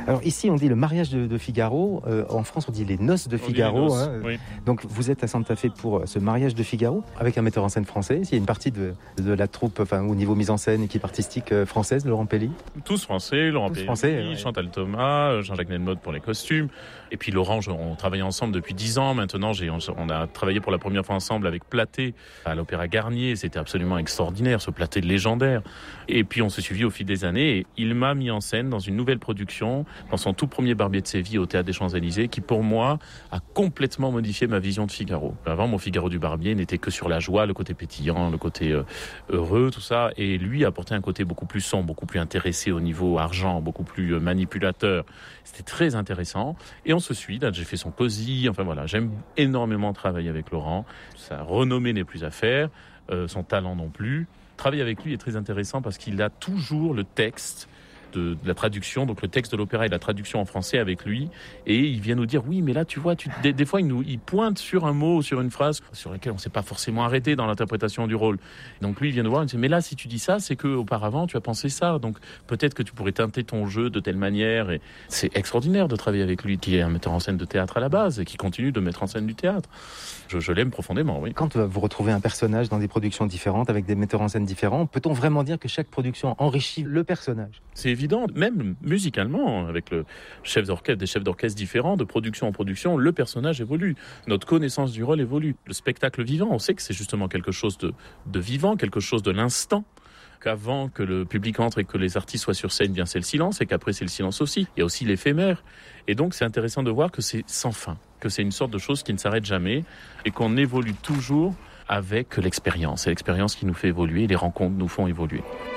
Alors ici, on dit le mariage de Figaro. En France, on dit les noces de Figaro. Oui. Donc vous êtes à Santa Fe pour ce mariage de Figaro avec un metteur en scène français. Il y a une partie de la troupe, au niveau mise en scène, équipe artistique française, Laurent Pelli. Tous français, Laurent Pelli, français, Chantal Thomas, Jean-Jacques Nelmode pour les costumes. Et puis Laurent, on travaille ensemble depuis 10 ans. Maintenant, on a travaillé pour la première fois ensemble avec Platé à l'Opéra Garnier. C'était absolument extraordinaire, ce Platé légendaire. Et puis on s'est suivi au fil des années. Et il m'a mis en scène dans une nouvelle production, dans son tout premier Barbier de Séville au Théâtre des Champs-Élysées, qui pour moi a complètement modifié ma vision de Figaro. Avant, mon Figaro du Barbier n'était que sur la joie, le côté pétillant, le côté heureux, tout ça. Et lui a apporté un côté beaucoup plus sombre, beaucoup plus intéressé au niveau argent, beaucoup plus manipulateur. C'était très intéressant. Et on se suit. Là, j'ai fait son cosy. Enfin voilà, j'aime énormément travailler avec Laurent. Sa renommée n'est plus à faire, son talent non plus. Travailler avec lui est très intéressant parce qu'il a toujours le texte de la traduction, donc le texte de l'opéra et la traduction en français avec lui, et il vient nous dire oui, mais là tu vois, des fois il pointe sur un mot, sur une phrase sur laquelle on s'est pas forcément arrêté dans l'interprétation du rôle. Donc lui il vient nous voir, il dit mais là si tu dis ça, c'est que auparavant tu as pensé ça, donc peut-être que tu pourrais teinter ton jeu de telle manière. Et c'est extraordinaire de travailler avec lui, qui est un metteur en scène de théâtre à la base et qui continue de mettre en scène du théâtre. Je l'aime profondément, oui. Quand vous retrouvez un personnage dans des productions différentes avec des metteurs en scène différents, peut-on vraiment dire que chaque production enrichit le personnage ? C'est évident, même musicalement, avec le chef d'orchestre, des chefs d'orchestre différents, de production en production, le personnage évolue. Notre connaissance du rôle évolue. Le spectacle vivant, on sait que c'est justement quelque chose de vivant, quelque chose de l'instant. Qu'avant que le public entre et que les artistes soient sur scène, bien c'est le silence, et qu'après c'est le silence aussi. Il y a aussi l'éphémère. Et donc c'est intéressant de voir que c'est sans fin, que c'est une sorte de chose qui ne s'arrête jamais, et qu'on évolue toujours avec l'expérience. C'est l'expérience qui nous fait évoluer, les rencontres nous font évoluer.